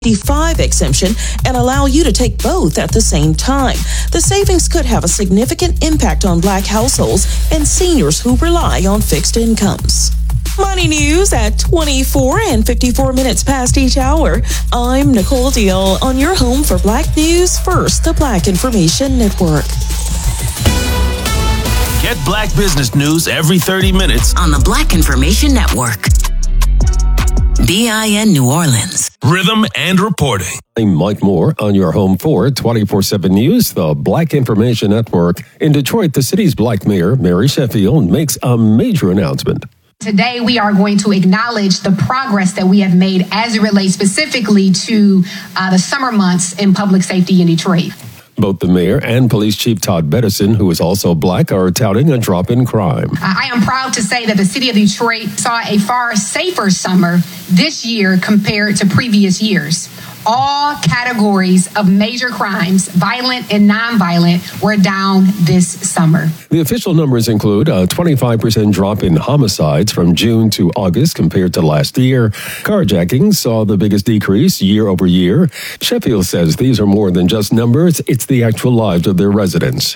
55 exemption and allow you to take both at the same time. The savings could have a significant impact on Black households and seniors who rely on fixed incomes. Money news at 24 and 54 minutes past each hour. I'm Nicole Deal on your home for Black News First, the Black Information Network. Get Black business news every 30 minutes on the Black Information Network. BIN New Orleans. Rhythm and reporting. I'm Mike Moore on your home for 24/7 News, the Black Information Network. In Detroit, the city's Black mayor, Mary Sheffield, makes a major announcement. Today, we are going to acknowledge the progress that we have made as it relates specifically to the summer months in public safety in Detroit. Both the mayor and police chief Todd Bettison, who is also Black, are touting a drop in crime. I am proud to say that the city of Detroit saw a far safer summer this year compared to previous years. All categories of major crimes, violent and nonviolent, were down this summer. The official numbers include a 25% drop in homicides from June to August compared to last year. Carjacking saw the biggest decrease year over year. Sheffield says these are more than just numbers, it's the actual lives of their residents.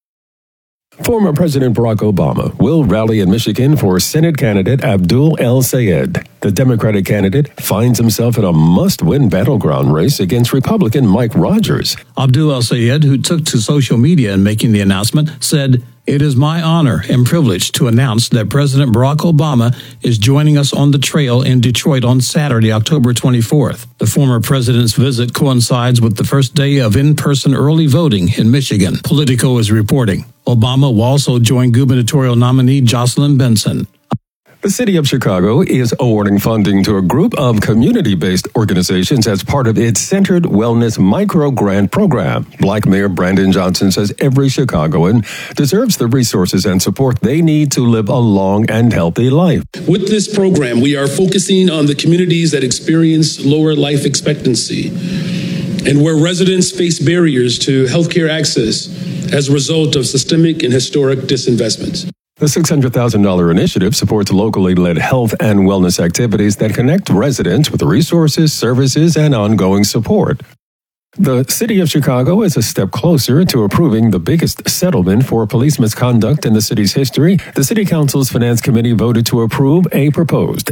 Former President Barack Obama will rally in Michigan for Senate candidate Abdul El-Sayed. The Democratic candidate finds himself in a must-win battleground race against Republican Mike Rogers. Abdul El-Sayed, who took to social media in making the announcement, said, "It is my honor and privilege to announce that President Barack Obama is joining us on the trail in Detroit on Saturday, October 24th. The former president's visit coincides with the first day of in-person early voting in Michigan, Politico is reporting. Obama will also join gubernatorial nominee Jocelyn Benson. The city of Chicago is awarding funding to a group of community-based organizations as part of its Centered Wellness Micro-Grant Program. Black Mayor Brandon Johnson says every Chicagoan deserves the resources and support they need to live a long and healthy life. With this program, we are focusing on the communities that experience lower life expectancy and where residents face barriers to healthcare access as a result of systemic and historic disinvestments. The $600,000 initiative supports locally led health and wellness activities that connect residents with resources, services, and ongoing support. The city of Chicago is a step closer to approving the biggest settlement for police misconduct in the city's history. The city council's finance committee voted to approve a proposed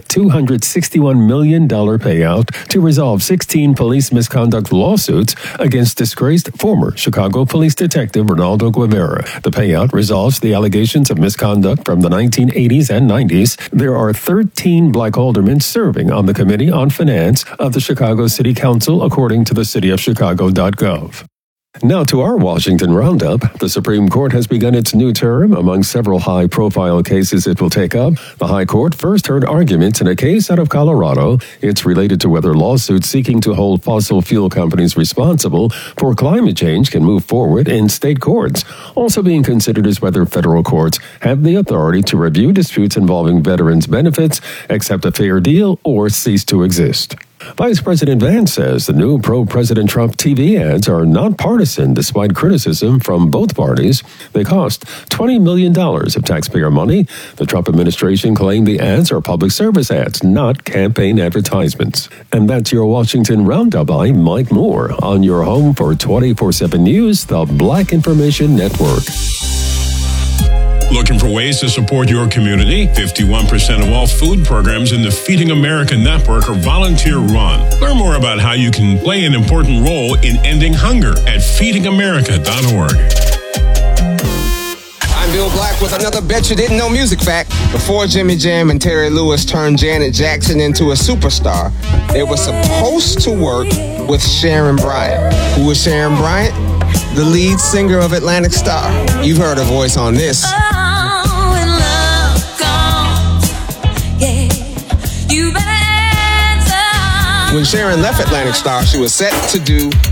$261 million payout to resolve 16 police misconduct lawsuits against disgraced former Chicago police detective Ronaldo Guevara. The payout resolves the allegations of misconduct from the 1980s and 90s. There are 13 Black aldermen serving on the Committee on Finance of the Chicago City Council, according to the City of Chicago. Chicago.gov. Now to our Washington Roundup. The Supreme Court has begun its new term. Among several high-profile cases it will take up, the High Court first heard arguments in a case out of Colorado. It's related to whether lawsuits seeking to hold fossil fuel companies responsible for climate change can move forward in state courts. Also being considered is whether federal courts have the authority to review disputes involving veterans' benefits, accept a fair deal, or cease to exist. Vice President Vance says the new pro-President Trump TV ads are not partisan despite criticism from both parties. They cost $20 million of taxpayer money. The Trump administration claimed the ads are public service ads, not campaign advertisements. And that's your Washington Roundup. I'm Mike Moore on your home for 24/7 News, the Black Information Network. Looking for ways to support your community? 51% of all food programs in the Feeding America network are volunteer-run. Learn more about how you can play an important role in ending hunger at feedingamerica.org. I'm Bill Black with another Bet You Didn't Know music fact. Before Jimmy Jam and Terry Lewis turned Janet Jackson into a superstar, they were supposed to work with Sharon Bryant. Who is Sharon Bryant? The lead singer of Atlantic Starr. You've heard her voice on this. When Sharon left Atlantic Starr, she was set to do